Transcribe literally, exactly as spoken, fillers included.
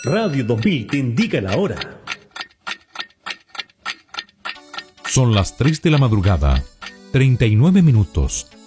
Radio dos mil te indica la hora. Son las tres de la madrugada, treinta y nueve minutos.